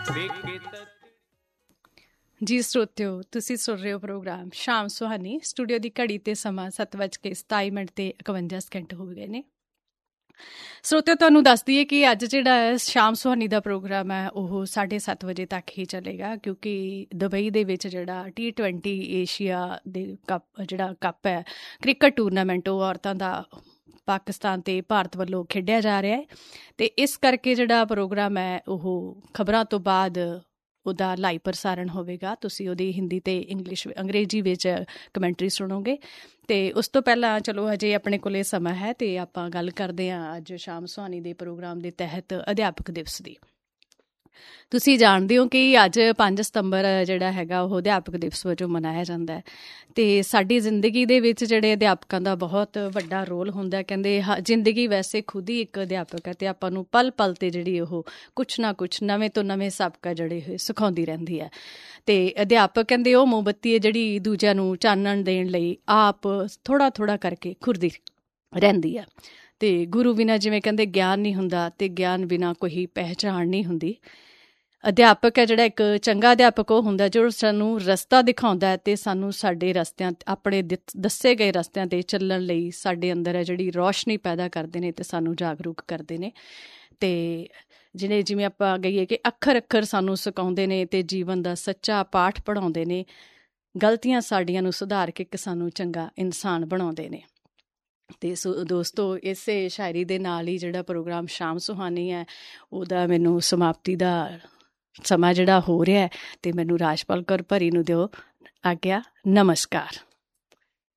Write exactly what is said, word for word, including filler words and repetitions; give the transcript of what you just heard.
ਜੀ ਸਰੋਤਿਓ, ਤੁਸੀਂ ਸੁਣ ਰਹੇ ਹੋ ਪ੍ਰੋਗਰਾਮ ਸ਼ਾਮ ਸੁਹਾਨੀ। ਸਟੂਡੀਓ ਦੀ ਘੜੀ ਤੇ ਸਮਾਂ ਸੱਤ ਵੱਜ ਕੇ ਸਤਾਈ ਮਿੰਟ ਤੇ ਇਕਵੰਜਾ ਸਕਿੰਟ ਹੋ ਗਏ ਨੇ। ਸਰੋਤਿਓ, ਤੁਹਾਨੂੰ ਦੱਸ ਦਈਏ ਕਿ ਅੱਜ ਜਿਹੜਾ ਸ਼ਾਮ ਸੁਹਾਨੀ ਦਾ ਪ੍ਰੋਗਰਾਮ ਹੈ ਉਹ ਸਾਢੇ ਸੱਤ ਵਜੇ ਤੱਕ ਹੀ ਚੱਲੇਗਾ, ਕਿਉਂਕਿ ਦੁਬਈ ਦੇ ਵਿੱਚ ਜਿਹੜਾ ਟੀ ਟਵੈਂਟੀ ਏਸ਼ੀਆ ਦੇ ਕੱਪ ਜਿਹੜਾ ਕੱਪ ਹੈ ਕ੍ਰਿਕਟ ਟੂਰਨਾਮੈਂਟ, ਉਹ ਔਰਤਾਂ ਦਾ ਪਾਕਿਸਤਾਨ ਅਤੇ ਭਾਰਤ ਵੱਲੋਂ ਖੇਡਿਆ ਜਾ ਰਿਹਾ ਹੈ। ਅਤੇ ਇਸ ਕਰਕੇ ਜਿਹੜਾ ਪ੍ਰੋਗਰਾਮ ਹੈ ਉਹ ਖਬਰਾਂ ਤੋਂ ਬਾਅਦ ਉਹਦਾ ਲਾਈਵ ਪ੍ਰਸਾਰਣ ਹੋਵੇਗਾ। ਤੁਸੀਂ ਉਹਦੀ ਹਿੰਦੀ ਅਤੇ ਇੰਗਲਿਸ਼ ਅੰਗਰੇਜ਼ੀ ਵਿੱਚ ਕਮੈਂਟਰੀ ਸੁਣੋਗੇ। ਅਤੇ ਉਸ ਤੋਂ ਪਹਿਲਾਂ ਚਲੋ ਹਜੇ ਆਪਣੇ ਕੋਲ ਸਮਾਂ ਹੈ ਅਤੇ ਆਪਾਂ ਗੱਲ ਕਰਦੇ ਹਾਂ ਅੱਜ ਸ਼ਾਮ ਸੁਹਾਨੀ ਦੇ ਪ੍ਰੋਗਰਾਮ ਦੇ ਤਹਿਤ ਅਧਿਆਪਕ ਦਿਵਸ ਦੀ। ਤੁਸੀਂ ਜਾਣਦੇ ਹੋ ਕਿ ਅੱਜ ਪੰਜ ਸਤੰਬਰ ਜਿਹੜਾ ਹੈਗਾ ਉਹ ਅਧਿਆਪਕ ਦਿਵਸ ਵਜੋਂ ਮਨਾਇਆ ਜਾਂਦਾ ਹੈ। ਅਤੇ ਸਾਡੀ ਜ਼ਿੰਦਗੀ ਦੇ ਵਿੱਚ ਜਿਹੜੇ ਅਧਿਆਪਕਾਂ ਦਾ ਬਹੁਤ ਵੱਡਾ ਰੋਲ ਹੁੰਦਾ। ਕਹਿੰਦੇ ਹ ਜ਼ਿੰਦਗੀ ਵੈਸੇ ਖੁਦ ਹੀ ਇੱਕ ਅਧਿਆਪਕ ਹੈ ਅਤੇ ਆਪਾਂ ਨੂੰ ਪਲ ਪਲ 'ਤੇ ਜਿਹੜੀ ਉਹ ਕੁਛ ਨਾ ਕੁਛ ਨਵੇਂ ਤੋਂ ਨਵੇਂ ਸਬਕ ਆ ਜਿਹੜੇ ਇਹ ਸਿਖਾਉਂਦੀ ਰਹਿੰਦੀ ਹੈ। ਅਤੇ ਅਧਿਆਪਕ ਕਹਿੰਦੇ ਉਹ ਮੋਮਬੱਤੀ ਹੈ ਜਿਹੜੀ ਦੂਜਿਆਂ ਨੂੰ ਚਾਨਣ ਦੇਣ ਲਈ ਆਪ ਥੋੜ੍ਹਾ ਥੋੜ੍ਹਾ ਕਰਕੇ ਖੁਰਦੀ ਰਹਿੰਦੀ ਹੈ। ਅਤੇ ਗੁਰੂ ਬਿਨਾਂ ਜਿਵੇਂ ਕਹਿੰਦੇ ਗਿਆਨ ਨਹੀਂ ਹੁੰਦਾ, ਅਤੇ ਗਿਆਨ ਬਿਨਾਂ ਕੋਈ ਪਹਿਚਾਣ ਨਹੀਂ ਹੁੰਦੀ। ਅਧਿਆਪਕ ਹੈ ਜਿਹੜਾ ਇੱਕ ਚੰਗਾ ਅਧਿਆਪਕ ਉਹ ਹੁੰਦਾ ਜੋ ਸਾਨੂੰ ਰਸਤਾ ਦਿਖਾਉਂਦਾ ਹੈ ਅਤੇ ਸਾਨੂੰ ਸਾਡੇ ਰਸਤਿਆਂ ਆਪਣੇ ਦਿ ਦੱਸੇ ਗਏ ਰਸਤਿਆਂ 'ਤੇ ਚੱਲਣ ਲਈ ਸਾਡੇ ਅੰਦਰ ਹੈ ਜਿਹੜੀ ਰੌਸ਼ਨੀ ਪੈਦਾ ਕਰਦੇ ਨੇ ਅਤੇ ਸਾਨੂੰ ਜਾਗਰੂਕ ਕਰਦੇ ਨੇ। ਅਤੇ ਜਿਹੜੇ ਜਿਵੇਂ ਆਪਾਂ ਕਹੀਏ ਕਿ ਅੱਖਰ ਅੱਖਰ ਸਾਨੂੰ ਸਿਖਾਉਂਦੇ ਨੇ ਅਤੇ ਜੀਵਨ ਦਾ ਸੱਚਾ ਪਾਠ ਪੜ੍ਹਾਉਂਦੇ ਨੇ। ਗਲਤੀਆਂ ਸਾਡੀਆਂ ਨੂੰ ਸੁਧਾਰ ਕੇ ਇੱਕ ਸਾਨੂੰ ਚੰਗਾ ਇਨਸਾਨ ਬਣਾਉਂਦੇ ਨੇ। ਅਤੇ ਸੋ ਦੋਸਤੋ, ਇਸੇ ਸ਼ਾਇਰੀ ਦੇ ਨਾਲ ਹੀ ਜਿਹੜਾ ਪ੍ਰੋਗਰਾਮ ਸ਼ਾਮ ਸੁਹਾਨੀ ਹੈ ਉਹਦਾ ਮੈਨੂੰ ਸਮਾਪਤੀ ਦਾ ਸਮਾਂ ਜਿਹੜਾ ਹੋ ਰਿਹਾ, ਅਤੇ ਮੈਨੂੰ ਰਾਜਪਾਲ ਕੌਰ ਭਰੀ ਨੂੰ ਦਿਓ ਆਗਿਆ। ਨਮਸਕਾਰ।